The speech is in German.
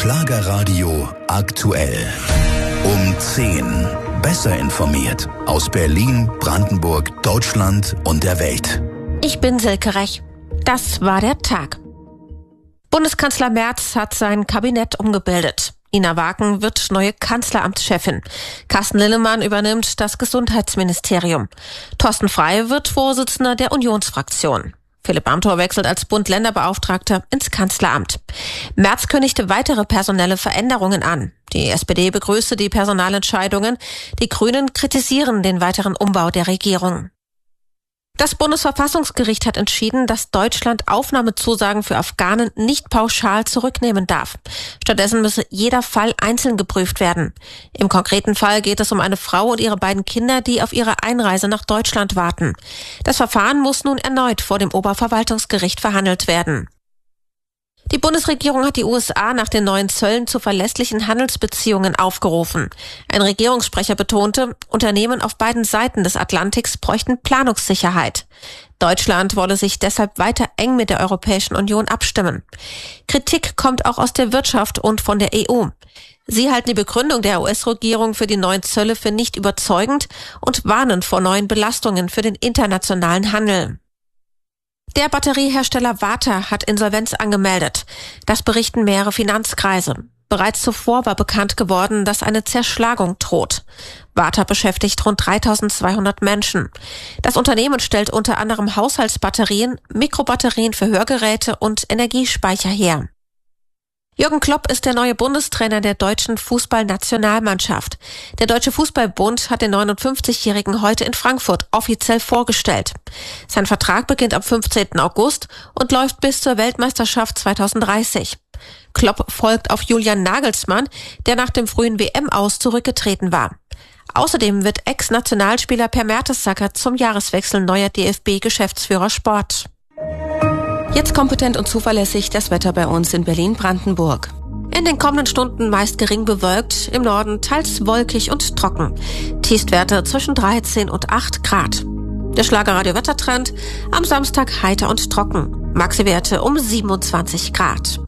Schlagerradio aktuell. Um 10. Besser informiert aus Berlin, Brandenburg, Deutschland und der Welt. Ich bin Silke Rech. Das war der Tag. Bundeskanzler Merz hat sein Kabinett umgebildet. Ina Waken wird neue Kanzleramtschefin. Carsten Linnemann übernimmt das Gesundheitsministerium. Thorsten Frey wird Vorsitzender der Unionsfraktion. Philipp Amthor wechselt als Bund-Länder-Beauftragter ins Kanzleramt. Merz kündigte weitere personelle Veränderungen an. Die SPD begrüßte die Personalentscheidungen. Die Grünen kritisieren den weiteren Umbau der Regierung. Das Bundesverfassungsgericht hat entschieden, dass Deutschland Aufnahmezusagen für Afghanen nicht pauschal zurücknehmen darf. Stattdessen müsse jeder Fall einzeln geprüft werden. Im konkreten Fall geht es um eine Frau und ihre beiden Kinder, die auf ihre Einreise nach Deutschland warten. Das Verfahren muss nun erneut vor dem Oberverwaltungsgericht verhandelt werden. Die Bundesregierung hat die USA nach den neuen Zöllen zu verlässlichen Handelsbeziehungen aufgerufen. Ein Regierungssprecher betonte, Unternehmen auf beiden Seiten des Atlantiks bräuchten Planungssicherheit. Deutschland wolle sich deshalb weiter eng mit der Europäischen Union abstimmen. Kritik kommt auch aus der Wirtschaft und von der EU. Sie halten die Begründung der US-Regierung für die neuen Zölle für nicht überzeugend und warnen vor neuen Belastungen für den internationalen Handel. Der Batteriehersteller Varta hat Insolvenz angemeldet. Das berichten mehrere Finanzkreise. Bereits zuvor war bekannt geworden, dass eine Zerschlagung droht. Varta beschäftigt rund 3.200 Menschen. Das Unternehmen stellt unter anderem Haushaltsbatterien, Mikrobatterien für Hörgeräte und Energiespeicher her. Jürgen Klopp ist der neue Bundestrainer der deutschen Fußballnationalmannschaft. Der Deutsche Fußballbund hat den 59-Jährigen heute in Frankfurt offiziell vorgestellt. Sein Vertrag beginnt am 15. August und läuft bis zur Weltmeisterschaft 2030. Klopp folgt auf Julian Nagelsmann, der nach dem frühen WM-Aus zurückgetreten war. Außerdem wird Ex-Nationalspieler Per Mertesacker zum Jahreswechsel neuer DFB-Geschäftsführer Sport. Jetzt kompetent und zuverlässig das Wetter bei uns in Berlin-Brandenburg. In den kommenden Stunden meist gering bewölkt, im Norden teils wolkig und trocken. Tiefstwerte zwischen 13 und 8 Grad. Der Schlagerradio-Wettertrend: am Samstag heiter und trocken. Maxi-Werte um 27 Grad.